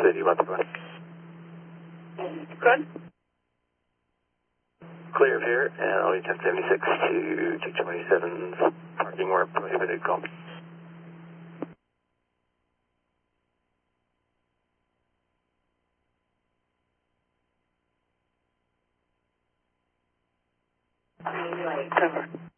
City, what's going? Good. Clear of here, and I'll be 1076 to 227's parking where prohibited, call. Cover.